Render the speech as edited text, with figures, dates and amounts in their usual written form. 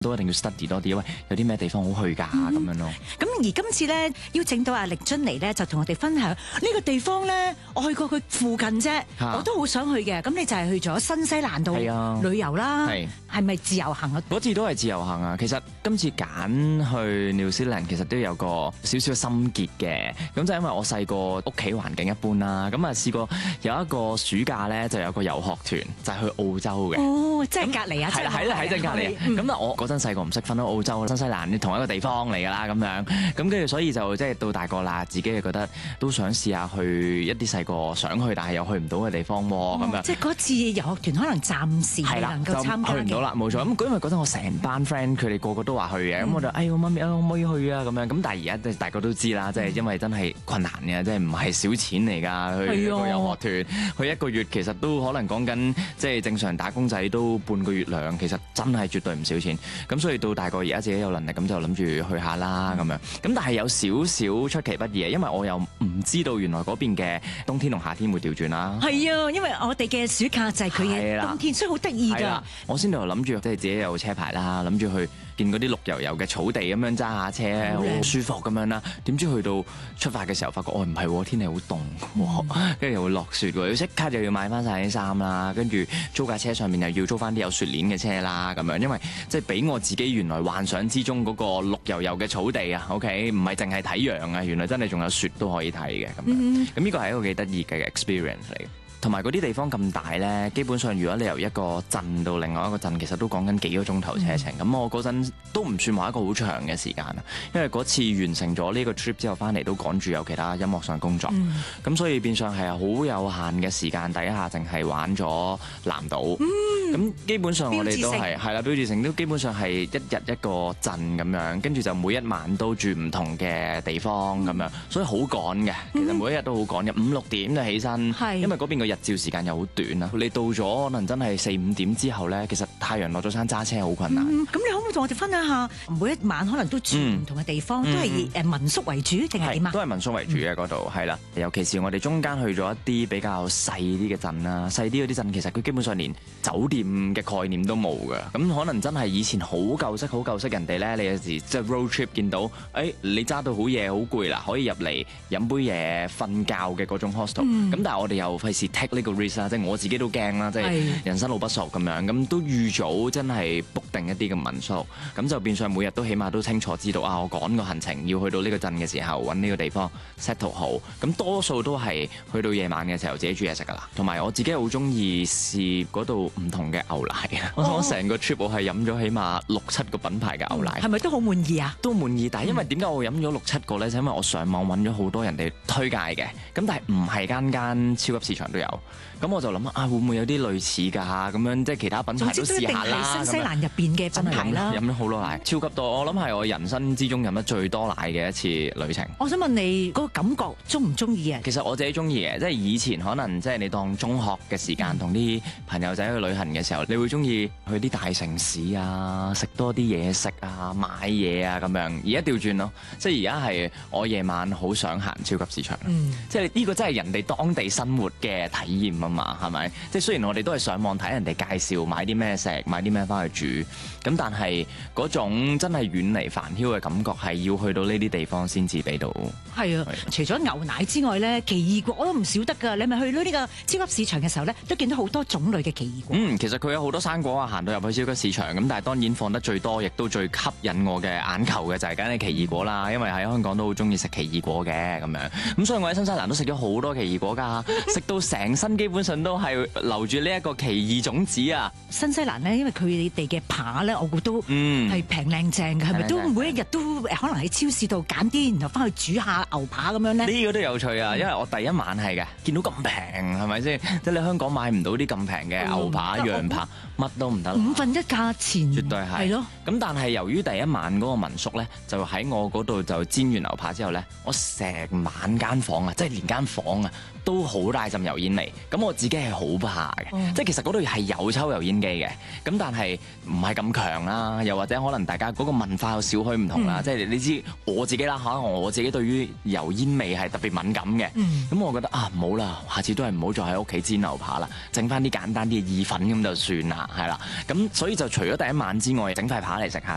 都一定要 study 多啲，因為有啲咩地方好去㗎咁樣咯。 咁而今次咧邀請到阿力臻嚟咧，就同我哋分享呢個地方咧，我去過佢附近啫，我都好想去嘅。咁你就係去咗新西蘭度旅遊啦，係咪自由行啊？ 嗰次都係自由行啊。其實今次揀去 New Zealand 其實都有個少少心結嘅。咁就因為我細個屋企環境一般啦，咁啊試過有一個暑假咧就有個遊學團就係去澳洲嘅。 哦，即係隔離啊！ 係啦，喺正隔離。咁我嗰陣細個唔識分到澳洲、新西蘭同一個地方嚟㗎啦，咁樣。咁跟住所以就即係到大個啦，自己就覺得都想試下去一啲細個想去但係又去唔到嘅地方喎，咁樣。 即係嗰次遊學團可能暫時未能夠參加嘅。 去唔到啦，冇錯。咁因為嗰陣我成班 friend 佢哋個個都話去嘅，咁我就我媽咪可唔可以去啊咁樣。咁但係而家大家都知啦，即係因為真係困難嘅，即係唔係少錢嚟㗎，去一個遊學團，去一個月其實都可能講緊即係正常打工仔都半個月糧，其實真係絕對唔少錢。咁所以到大個而家自己有能力，咁就諗住去下啦咁樣。咁但係有少少出其不意嘅，因為我又唔知道原來嗰邊嘅冬天同夏天會調轉啦。係啊，因為我哋嘅暑假就係佢嘅冬天，所以好得意㗎。 我先頭諗住即係自己有車牌啦，諗住去見嗰啲綠油油嘅草地咁樣揸下車，好舒服咁樣啦。點知去到出發嘅時候，發覺唔係，天氣好凍，跟住又會落雪喎，要即刻就要買翻晒啲衫啦，跟住租架車上面又要租翻啲有雪鏈嘅車啦，咁樣，因為即係俾我自己原來幻想之中嗰個綠油油嘅草地啊 ，OK， 唔係淨係睇陽啊，原來真係仲有雪都可以睇嘅咁樣。咁呢個係一個幾得意嘅 experience 嚟嘅。同埋嗰啲地方咁大咧，基本上如果你由一個鎮到另外一個鎮，其實都講緊幾個鐘頭車程。咁我嗰陣都唔算話一個好長嘅時間啊，因為嗰次完成咗呢個 trip 之後翻嚟都趕住有其他音樂上工作，咁所以變相係好有限嘅時間底下，淨係玩咗南島。咁基本上我哋都係啦，標誌城都基本上係一日一個鎮咁樣，跟住就每一晚都住唔同嘅地方咁樣，所以好趕嘅。其實每一日都好趕嘅，5-6點就起身，因為嗰邊個日照時間又好短啊！你到咗可能真係4-5點之後咧，其實太陽落咗山揸車好困難。咁你可唔可以同我哋分享下，每一晚可能都住唔同嘅地方，都係民宿為主定係點啊？ 都係民宿為主嘅嗰度，係啦。尤其是我哋中間去咗一啲比較細啲嘅鎮啦，細啲嗰啲鎮其實佢基本上連酒店嘅概念都冇㗎。咁可能真係以前好舊式人哋咧，你有時即係 road trip 見到，你揸到好夜好攰啦，可以入嚟飲杯嘢瞓覺嘅嗰種 hostel。咁但係我哋又費事take呢個 risk 啦，即係我自己都驚啦，即係人生路不熟咁樣，咁都預早真係 book 定一啲嘅民宿，咁就變相每日都起碼都清楚知道我趕個行程要去到呢個鎮嘅時候揾呢個地方 settle 好，咁多數都係去到夜晚嘅時候自己煮嘢食噶啦，同埋我自己好中意試嗰度唔同嘅牛奶啊！我成個 trip 我係飲咗起碼6-7個品牌嘅牛奶， 係咪都好滿意啊？ 都滿意，但係因為點解我飲咗6-7個咧？就因為我上網揾咗好多人哋推介嘅，咁但係唔係間超級市場都有。咁我就諗會唔會有啲類似㗎咁樣，即係其他品牌都試下啦。 新西蘭入邊嘅品牌啦， 飲咗好多奶，超級多。我諗係我人生之中飲得最多奶嘅一次旅程。 我想問你嗰個感覺鍾唔鍾意啊？ 其實我自己鍾意嘅，即係以前可能即係你當中學嘅時間同啲朋友仔去旅行嘅時候，你會鍾意去啲大城市啊，食多啲嘢食啊，買嘢啊咁樣。而家調轉咯，即係而家係我夜晚好想行超級市場，即係呢個真係人哋當地生活嘅體驗啊嘛，係咪？即係雖然我哋都係上網睇人哋介紹買啲咩食，買啲咩翻去煮，咁但係嗰種真係遠離煩囂嘅感覺係要去到呢啲地方先至俾到。係啊， 除咗牛奶之外咧，奇異果我都唔少得㗎。你咪去到呢個超級市場嘅時候咧，都見到好多種類嘅奇異果。 其實佢有好多生果啊，行到入去超級市場咁，但係當然放得最多，亦都最吸引我嘅眼球嘅就係梗係奇異果啦。因為喺香港都好中意食奇異果嘅咁樣，咁所以我喺新西蘭都食咗好多奇異果㗎，食到成身基本上都係留住呢一個奇異種子啊！ 新西蘭咧，因為佢哋嘅扒咧，我估都係平靚正嘅，係咪都每一日都可能喺超市度揀啲，然後翻去煮下牛扒咁樣咧？呢個都有趣啊！因為我第一晚係嘅，見到咁平係咪先？即係你香港買唔到啲咁平嘅牛扒、羊扒，乜都唔得 1/5價錢， 絕對係。係咯。咁但係由於第一晚嗰個民宿咧，就喺我嗰度就煎完牛扒之後咧，我成晚間房啊，即係連間房啊，都好大陣油煙味。咁我自己係好怕嘅，即係其實嗰度係有抽油煙機嘅，咁但係唔係咁強啦，又或者可能大家嗰個文化有少許唔同啦，即係你知我自己啦，可能我自己對於油煙味係特別敏感嘅，咁我覺得唔好啦，下次都係唔好再喺屋企煎牛扒啦，整翻啲簡單啲嘅意粉咁就算啦，係啦，咁所以就除咗第一晚之外，整塊扒嚟食下。